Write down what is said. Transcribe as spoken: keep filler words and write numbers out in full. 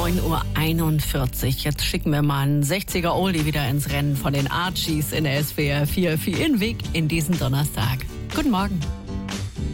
neun Uhr einundvierzig. Jetzt schicken wir mal einen sechziger Oldie wieder ins Rennen von den Archies in der S W R vier für Ihren Weg in diesen Donnerstag. Guten Morgen.